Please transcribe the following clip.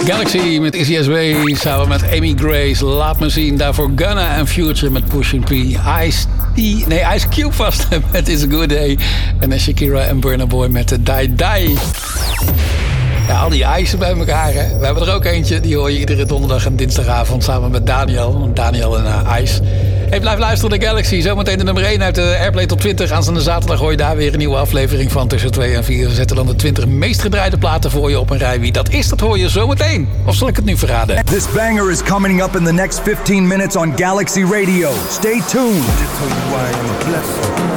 Galaxy met Izzy SW samen met Amy Grace. Laat me zien. Daarvoor Gunna en Future met Pushin P. Ice Cube vast met It's a Good Day. En dan Shakira en Burna Boy met de Die Die. Ja, al die ijzen bij elkaar. Hè. We hebben er ook eentje. Die hoor je iedere donderdag en dinsdagavond samen met Daniel. Daniel en Ice. Hey, blijf luisteren naar Galaxy. Zometeen de nummer 1 uit de Airplay Top 20. Aanstaande zaterdag hoor je daar weer een nieuwe aflevering van tussen 2 en 4. We zetten dan de 20 meest gedraaide platen voor je op een rij. Wie dat is, dat hoor je zometeen. Of zal ik het nu verraden? This banger is coming up in the next 15 minutes on Galaxy Radio. Stay tuned.